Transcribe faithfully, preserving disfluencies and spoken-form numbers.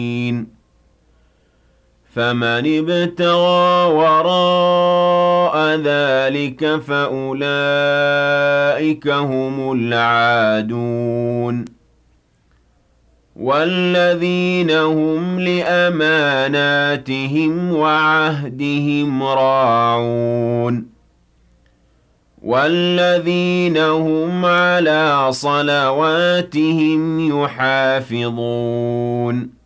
فَمَنِ ابْتَغَىٰ وَرَاءَ ذَٰلِكَ فَأُولَٰئِكَ هُمُ الْعَادُونَ وَالَّذِينَ هُمْ لِأَمَانَاتِهِمْ وَعَهْدِهِمْ رَاعُونَ وَالَّذِينَ هُمْ عَلَىٰ صَلَوَاتِهِمْ يُحَافِظُونَ